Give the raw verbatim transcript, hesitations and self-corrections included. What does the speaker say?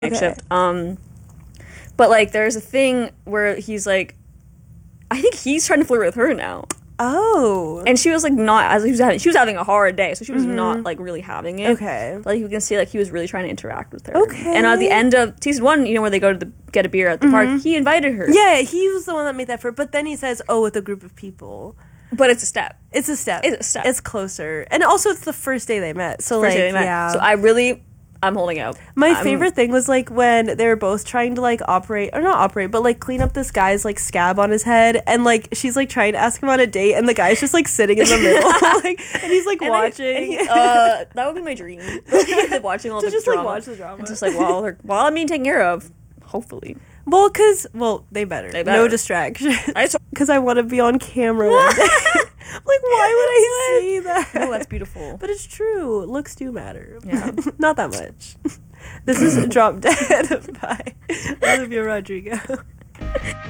makeshift. Okay. Um, but like, there's a thing where he's like, I think he's trying to flirt with her now. Oh. And she was like not as he was having she was having a hard day, so she was mm-hmm. not like really having it. Okay. But like you can see like he was really trying to interact with her. Okay. And at the end of season one, you know, where they go to the, get a beer at the mm-hmm. park, he invited her. Yeah, he was the one that made that effort. But then he says, "Oh, with a group of people." But it's a step. It's a step. It's a step. It's closer. And also it's the first day they met. So first like they met. Yeah. So I really I'm holding out. My I'm, favorite thing was like when they were both trying to like operate or not operate, but like clean up this guy's like scab on his head, and like she's like trying to ask him on a date, and the guy's just like sitting in the middle, like, and he's like and watching. I, he, uh, that would be my dream. Watching all to the just drama. like watch the drama, and just like while they're, while I'm being taken care of, hopefully. Well, because well they better. They better. No distraction. Because I, I want to be on camera one day. Like, why would I say that? No, that's beautiful. But it's true. Looks do matter. Yeah. Not that much. This is Drop Dead by Olivia Rodrigo.